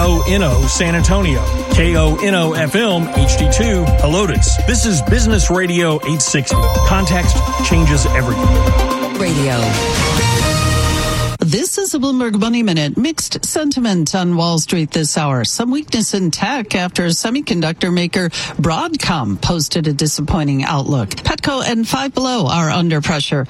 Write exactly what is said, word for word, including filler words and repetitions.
O N O San Antonio, K O N O F M H D two Helotes. This is Business Radio eight sixty. Context changes everything. Radio. This is a Bloomberg Money Minute. Mixed sentiment on Wall Street this hour. Some weakness in tech after semiconductor maker Broadcom posted a disappointing outlook. Petco and Five Below are under pressure